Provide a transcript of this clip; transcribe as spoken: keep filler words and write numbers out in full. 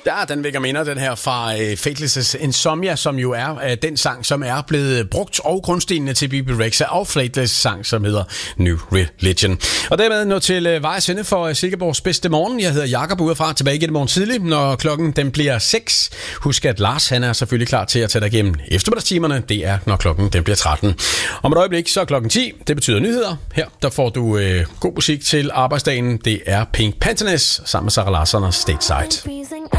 Ja, den vækker minder, den her fra uh, Faithless' Insomnia, som jo er uh, den sang, som er blevet brugt, og grundstenene til Bebe Rexha og Faithless sang, som hedder New Religion. Og dermed nå til uh, vejs ende for uh, Silkeborgs bedste morgen. Jeg hedder Jakob, udefra tilbage igen i morgen tidlig, når klokken den bliver seks. Husk, at Lars han er selvfølgelig klar til at tage dig igennem eftermiddagstimerne. Det er, når klokken den bliver tretten. Om et øjeblik, så er klokken ti. Det betyder nyheder. Her der får du uh, god musik til arbejdsdagen. Det er Pink Panthers sammen med Sarah Larsson og Stateside.